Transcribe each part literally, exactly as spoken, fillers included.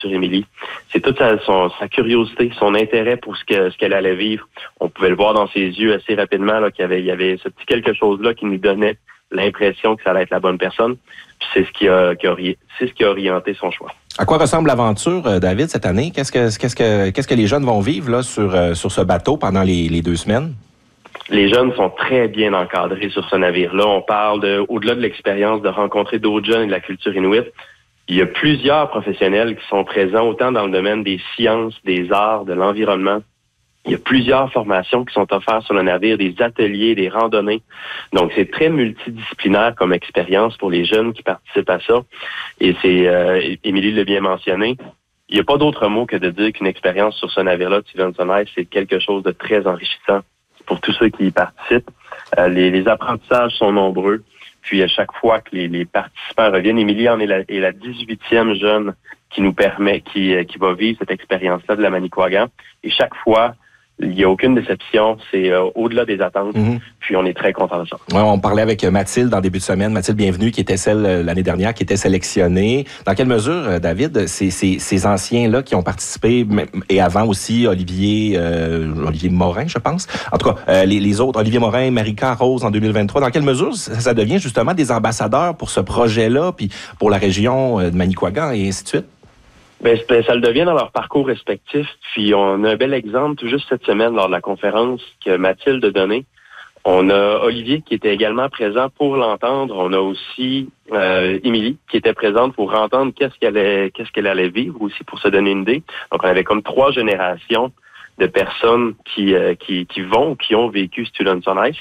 sur Émilie. C'est toute sa, son, sa curiosité, son intérêt pour ce que ce qu'elle allait vivre. On pouvait le voir dans ses yeux assez rapidement là, qu'il y avait, il y avait ce petit quelque chose-là qui nous donnait l'impression que ça allait être la bonne personne. Puis c'est ce qui a, qui a c'est ce qui a orienté son choix. À quoi ressemble l'aventure, David, cette année? Qu'est-ce que qu'est-ce que qu'est-ce que les jeunes vont vivre là sur sur ce bateau pendant les, les deux semaines? Les jeunes sont très bien encadrés sur ce navire-là. On parle de, au-delà de l'expérience de rencontrer d'autres jeunes et de la culture inuit, il y a plusieurs professionnels qui sont présents autant dans le domaine des sciences, des arts, de l'environnement. Il y a plusieurs formations qui sont offertes sur le navire, des ateliers, des randonnées. Donc, c'est très multidisciplinaire comme expérience pour les jeunes qui participent à ça. Et c'est, euh, Émilie l'a bien mentionné, il n'y a pas d'autre mot que de dire qu'une expérience sur ce navire-là de Stevenson Ice, c'est quelque chose de très enrichissant pour tous ceux qui y participent. Euh, les, les apprentissages sont nombreux. Puis, à chaque fois que les, les participants reviennent, Émilie en est la, est la dix-huitième jeune qui nous permet, qui, qui va vivre cette expérience-là de la Manicouagan. Et chaque fois, il n'y a aucune déception, c'est euh, au-delà des attentes, mm-hmm. Puis on est très contents de ça. Ouais, on parlait avec Mathilde en début de semaine, Mathilde Bienvenue, qui était celle euh, l'année dernière, qui était sélectionnée. Dans quelle mesure, euh, David, ces, ces, ces anciens-là qui ont participé, et avant aussi Olivier euh, Olivier Morin, je pense, en tout cas, euh, les, les autres, Olivier Morin, Marika Rose en deux mille vingt-trois, dans quelle mesure ça, ça devient justement des ambassadeurs pour ce projet-là, puis pour la région de Manicouagan et ainsi de suite? Ben, ça le devient dans leur parcours respectif. Puis on a un bel exemple tout juste cette semaine lors de la conférence que Mathilde a donnée. On a Olivier qui était également présent pour l'entendre. On a aussi euh, Émilie qui était présente pour entendre qu'est-ce qu'elle allait, qu'est-ce qu'elle allait vivre aussi pour se donner une idée. Donc on avait comme trois générations de personnes qui euh, qui, qui vont, qui ont vécu Stevenson Ice.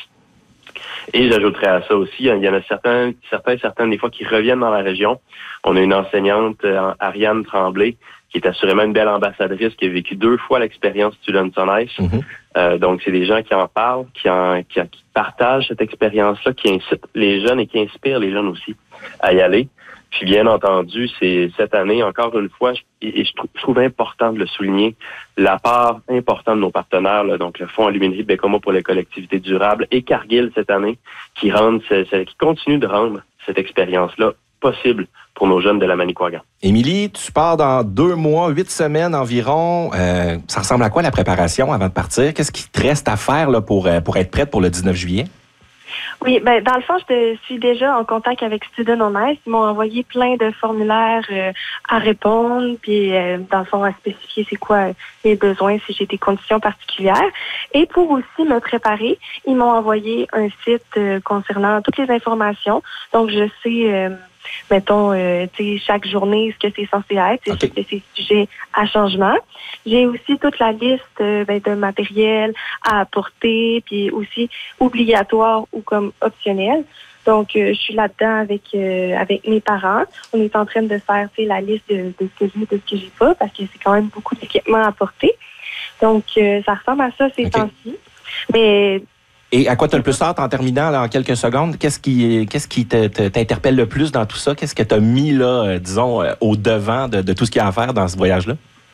Et j'ajouterais à ça aussi, il y en a certains, certains, certains des fois qui reviennent dans la région. On a une enseignante, Ariane Tremblay, qui est assurément une belle ambassadrice, qui a vécu deux fois l'expérience Stevenson Ice. Mm-hmm. Euh, donc, c'est des gens qui en parlent, qui, en, qui, qui partagent cette expérience-là, qui incitent les jeunes et qui inspirent les jeunes aussi à y aller. Puis bien entendu, c'est cette année, encore une fois, et je trouve, je trouve important de le souligner, la part importante de nos partenaires, là, donc le Fonds Aluminerie de Baie-Comeau pour les collectivités durables et Cargill cette année, qui rendent, qui continuent de rendre cette expérience-là possible pour nos jeunes de la Manicouagan. Émilie, tu pars dans deux mois, huit semaines environ. Euh, ça ressemble à quoi la préparation avant de partir? Qu'est-ce qui te reste à faire là, pour, pour être prête pour le dix-neuf juillet? Oui, ben dans le fond, je suis déjà en contact avec Student on Ice. Ils m'ont envoyé plein de formulaires euh, à répondre, puis euh, dans le fond, à spécifier c'est quoi mes besoins, si j'ai des conditions particulières. Et pour aussi me préparer, ils m'ont envoyé un site euh, concernant toutes les informations. Donc, je sais... Euh, mettons, euh, tu sais, chaque journée, ce que c'est censé être. Okay. Je sais que c'est sujet à changement. J'ai aussi toute la liste euh, ben, de matériel à apporter, puis aussi obligatoire ou comme optionnel. Donc, euh, je suis là-dedans avec euh, avec mes parents. On est en train de faire, tu sais, la liste de, de ce que j'ai, de ce que j'ai pas, parce que c'est quand même beaucoup d'équipements à apporter. Donc, euh, ça ressemble à ça ces okay. temps-ci. Mais et à quoi tu as le plus hâte en terminant là, en quelques secondes? Qu'est-ce qui, qu'est-ce qui te, te, t'interpelle le plus dans tout ça? Qu'est-ce que tu as mis, là, euh, disons, euh, au devant de, de tout ce qu'il y a à faire dans ce voyage-là?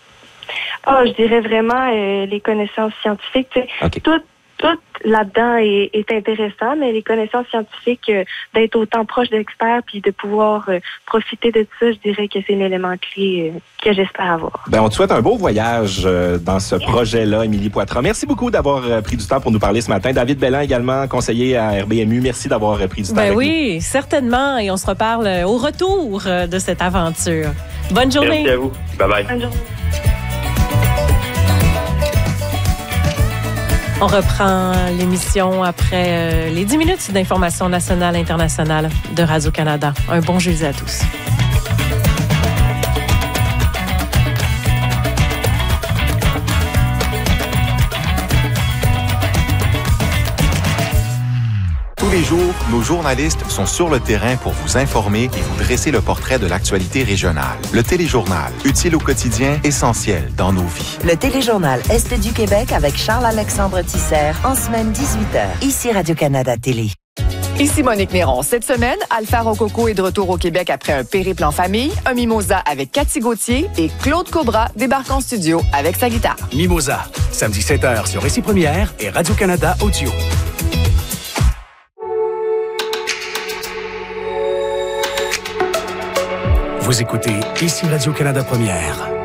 Ah, oh, je dirais vraiment euh, les connaissances scientifiques. Okay. Tout, tout là-dedans est, est intéressant, mais les connaissances scientifiques, euh, d'être autant proche d'experts puis de pouvoir euh, profiter de ça, je dirais que c'est l'élément clé euh, que j'espère avoir. Ben, on te souhaite un beau voyage euh, dans ce projet-là, Émilie Poitras. Merci beaucoup d'avoir euh, pris du temps pour nous parler ce matin. David Belland également, conseiller à R B M U. Merci d'avoir euh, pris du temps ben avec oui, nous. Certainement. Et on se reparle au retour de cette aventure. Bonne journée. Merci à vous. Bye-bye. Bonne journée. On reprend l'émission après euh, les dix minutes d'information nationale et internationale de Radio-Canada. Un bon jeudi à tous. Tous les jours, nos journalistes sont sur le terrain pour vous informer et vous dresser le portrait de l'actualité régionale. Le Téléjournal, utile au quotidien, essentiel dans nos vies. Le Téléjournal Est du Québec avec Charles-Alexandre Tisser en semaine dix-huit heures. Ici Radio-Canada Télé. Ici Monique Néron. Cette semaine, Alpha Rococo est de retour au Québec après un périple en famille, un mimosa avec Cathy Gauthier et Claude Cobra débarque en studio avec sa guitare. Mimosa, samedi sept heures sur Récit Première et Radio-Canada Audio. Vous écoutez ici Radio-Canada Première.